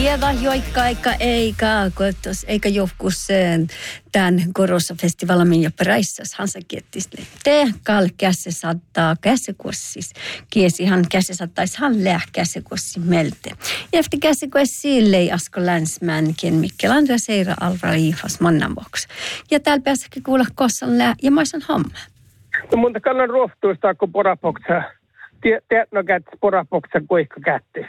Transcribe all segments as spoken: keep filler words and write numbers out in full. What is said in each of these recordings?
Jeva joikka eikä eikä koetos eikä joskus tämän korossa festivalamin ja peräissäs hansa kiettisle. Te kal käse saattaa käsekussis. Kiesihan käse saattaisi han läh käsekussi melte. Jäfti käsekussille ei asko länsmänkin Mikkelandra Seira Alva Riifas mannanvoks. Ja täällä pääsäkin kuulla kossan lää ja maisan homma. No mutta kannan ruoftuista kun porapoksa. Tiedätkö kättis porapoksa kuikka kättis.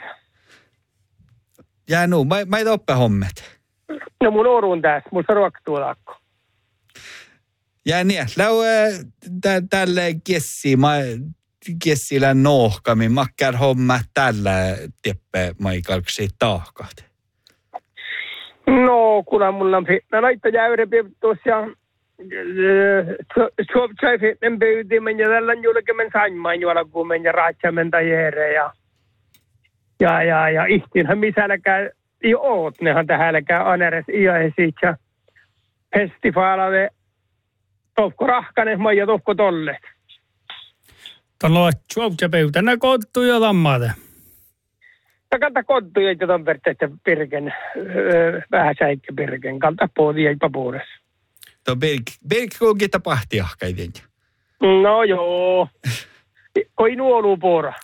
Ja no, mä, mä ei oppe hommet. No mun orun tässä, mun se ruoktuu lakko. Ja niin, lau tä, tälle kessi, mä kessillä nohkamin, makkar homma tällä teppe, mä ei kalksi tahkat. No, kuna mulla on fitna naita jäyrepiiptuus ja suopsai fitnen pyytimen ja tällä julkemen saimman juolakuumen ja raatsamen tai jere ja Ja, ja, ja ihtinhän misälläkään ei oot, nehän tähälläkään aneres iäisit ja festivaalave tohko rahkanes ja tohko tolle. Tuolla on tjuopsapöytänä kottuja lammade. Takanta kottuja, että ton perteettä pirken, vähän säikkä pirken, kalta puoli ja papuures. Tuo Birk kuukin tapahti ahka jotenkin. No joo, koi nuoluu puora.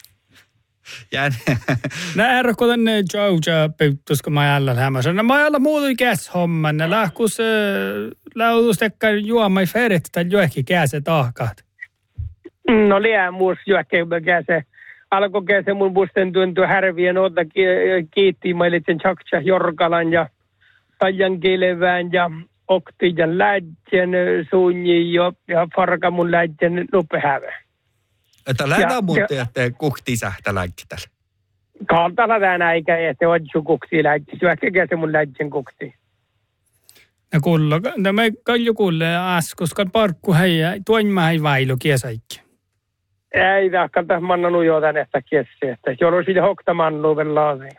Nää erko tänne Georgia pöyttös, kun mä jäljellä hämässä. No mä jäljellä muuta käs homman. Ne lähkus lautustekka juomai ferit tai juokki käse tahkaat. No liää muus juokki käse. Alko käse mun busten tuntuu härvien otta kiitti. Mä olin sen Tjaktsa Jorkalan ja Tajan Kilevään ja Okti ja Lätjen suunji ja Farka mun Lätjen nupehävä. Että lähdetään muuten, että kuhti sähtä läkkitällä. Kaltalla tänä eikä, että odju kuhti läkki. Syökkäkää se mun läkkin kuhti. Ja kuulla, tämä ei kalju kuulle askus, kun parkku heijä, tuon mä ei vailu kiesaikki. Ei tahkaan tässä mannanut jo tänne sitä kiesi, että jos olisi siitä hokta mannua vielä laasiin.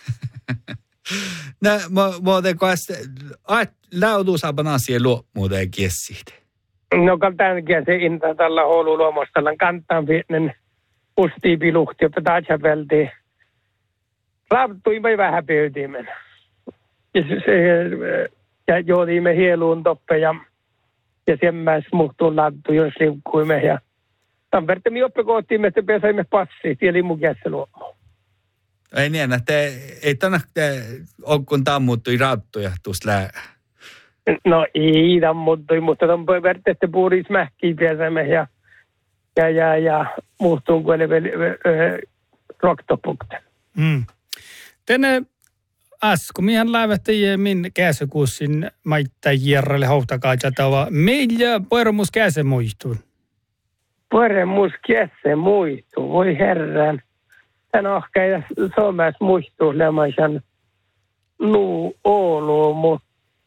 No, mä oon teko, että lautuu saapan asian luo muuten kiesiitä. No kaltaankin se inta tällä houluluomostalla kantaan pienen ustiipiluhti, että taatsa vältiin. Laavuttuimme vähän pöytimen. Ja, se, ja joodimme hieluun toppe ja, ja sen mäs muhtuun lattu, jos liukkuimme. Ja tampertemi oppikoottiimme, että pesaimme passi, tieli mun kässä luomaan. Ei niin, että ei tänne ole kun tammuttui raattuja tuossa lää. No ei tammuttui, mutta tämän vertette puhuris mähkiä pääsemme ja, ja, ja, ja muhtuun kuin roktopukten. Mm. Tänne asku, mihän laivattiin min käsekuussin maittajierralle houtakaajatava. Meillä pueromus käse muistuun? Pueromus käse muistuu, voi herran. Tän ohka ei suomais muistuu lemaisan luu Oulu, mutta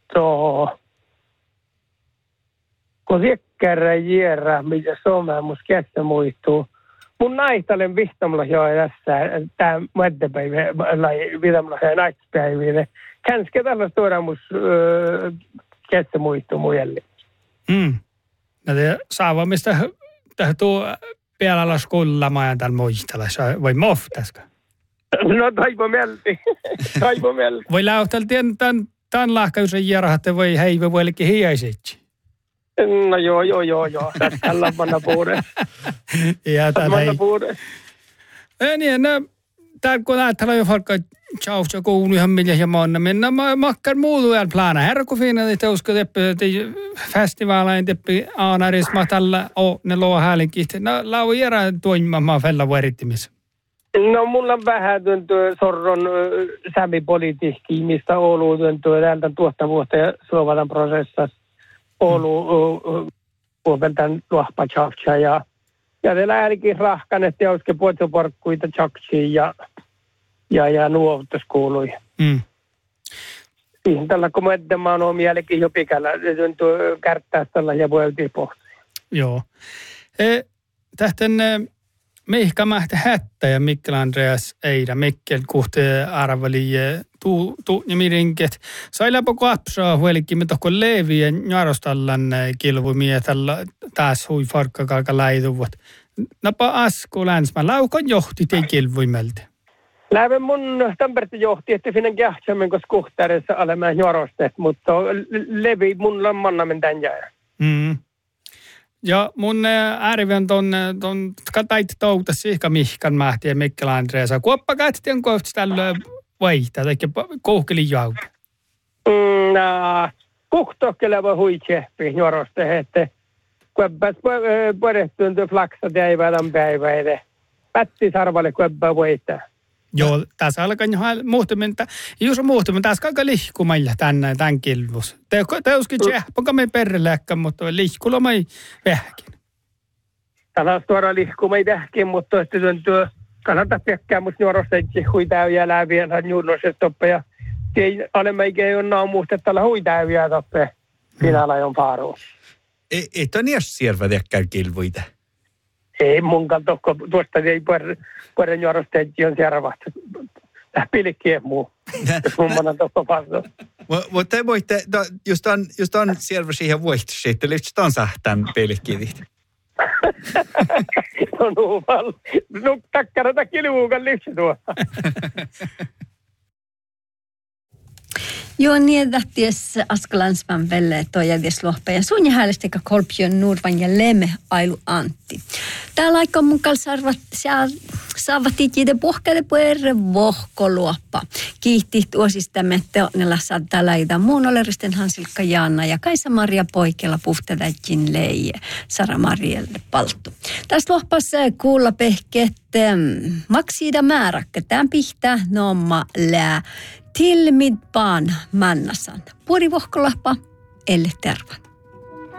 kun viekkärä jierra, mitä suomais käse muistuu. Mun naistalen vihtamalla jo tässä, tämä muettepäivä, vihtamalla ja naispäivä. Känske tällaista tuoda mus käse muistuu mujelli. Mm. No te saavamista tähän tuo pialalla skullamaan täällä muistella, vai moftaska? No taipo melti, taipo melti. Voi lähtellä tämän, tämän lahkaisen jierrahatte, voi heivä voi olikin hiäisetsi. No joo, joo, joo, joo. Tässä tällä panna puhuuden. Ja tällä panna puhuuden. Ei niin, no, täällä kun ajatella jo vaikka tjauhtsa kouluihan millä ja maana mennä, mä makkar muutu vielä plana. Herra kun fiina, että usko teppi, että festivaalain teppi aanarisma tällä o, ne loo häälinkin. No, lau järä toimimaan fella vuorittimissa. No, mulla on vähän tuntuu sorron sämipolitiikki, mistä Oulu tuntuu täältä tuottavuutta ja Suomalan prosessassa. Oulu puoleltaan luohpa tjaktsa ja ja te lähdikin rahkanet ja olisikin puolitoparkkuita tjaktsiin ja ja, ja nuovutuskuului. Mm. Siihen tällä kun mä oon mielekin jo pikällä, se tuntuu kärttää tällä ja voiltiin pohtia. Joo. E, tähtän meihkä mähtä hättä ja Mikkel Andreas Eira Mikkel kuhte arvali tuu tu nimirinket. Sailapo kapsaa huelikin me tohko leviä jarostallan kilvumia tällä taas hui farkkakaalka läiduvat. Napa asku länsmä laukon johti tei kilvuimeltä. Lähden mun Tampereen johti, että finnen kähtsämmen, koska kuhtaarissa olemme jorostet, mutta levi mun lammannamen tän jää. Mm. Ja mun ääriven ton, ton katait touta siihka mihkan mähtiä Mikkela Andreasa. Kuoppa kähti on kohta tällä vaihtaa, tai kouhkeli jauka. Mm, no, kuhtohkeleva huitsehpi joroste, että kuoppas puolettuun tuo flaksa teivälän päiväide. Pätti sarvalle kuoppa voittaa. Joo, tässä alkaa ihan muhtuminen. Jos on muhtuminen, tässä alkaa lihkumailla tänne, tämän kilvus. Te olisikin tsehpoka me perreläkkä, mutta lihkulla ei vähkin. Tänään tuoda lihkulla ei vähkin, mutta tuo kannattaa pekkää, mutta nuorosta itse huitäyjä läviä, hän juurnoiset toppe. Ja olemme ikään kuin naamuusta, että tällä huitäyjä toppe. Pinalla on paaruus. Ei toi niin siervä tekkään kilvuita. Ei mun kanssa, tuosta ei puolen juorosta itse on siervahtu. Pilkkiä muu. Jos mun manan tokko pasoo. Mutta te voitte, just on, just on siervä siihen voihtuisi, että lyhtsä on sähtään pilkkiä. No nuumal. No takkarata kilvuukan lyhtsä tuo. Joo, niin tähties Askalansman velle toi jädes lohpe ja sun ja häälestekä kolpjon Nurvan ja Leme Ailu Antti. Täällä aika mun kanssa saavat itse pohkele puerre vohkoluoppa. Kiihti tuosistamme teonnella saattaa läitä muun oleristen Hansilkka Jaanna ja Kaisa-Maria Poikela puhtadäkin leije Sara Marielle palttu. Tässä lohpassa kuulla pehket maksiida määräkkä. Tämän pihtää nomma lää. Tilmid baan mannasan. Puori vohkolahpa, elle tervan.